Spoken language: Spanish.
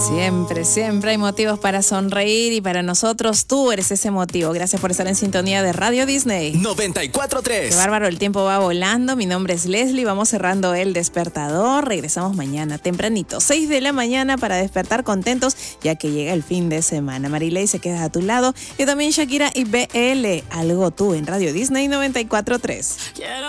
Siempre, siempre hay motivos para sonreír y para nosotros tú eres ese motivo. Gracias por estar en sintonía de Radio Disney 94.3. Qué bárbaro, el tiempo va volando. Mi nombre es Leslie, vamos cerrando el despertador. Regresamos mañana tempranito, 6 de la mañana para despertar contentos ya que llega el fin de semana. Marilei se queda a tu lado y también Shakira y BL, algo tú en Radio Disney 94.3.